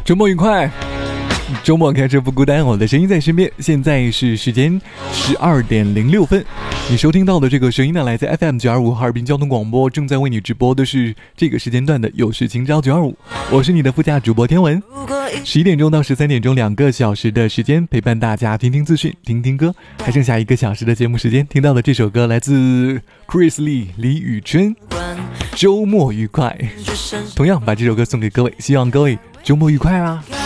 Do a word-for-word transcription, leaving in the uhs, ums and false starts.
周末愉快，周末开车不孤单，我的声音在身边。现在是时间十二点零六分，你收听到的这个声音呢，来自 F M 九二五哈尔滨交通广播，正在为你直播的是这个时间段的有事情招九二五，我是你的副驾主播天文。十一点钟到十三点钟，两个小时的时间陪伴大家听听资讯，听听歌，还剩下一个小时的节目时间。听到的这首歌来自 Chris Lee 李宇春，周末愉快。同样把这首歌送给各位，希望各位周末愉快啦。